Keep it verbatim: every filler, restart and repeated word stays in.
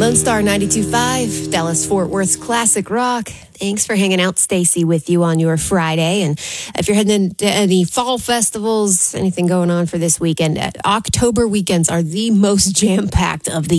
Lone Star ninety-two point five, Dallas-Fort Worth's classic rock. Thanks for hanging out. Stacy with you on your Friday. And if you're heading to any fall festivals, anything going on for this weekend, October weekends are the most jam-packed of the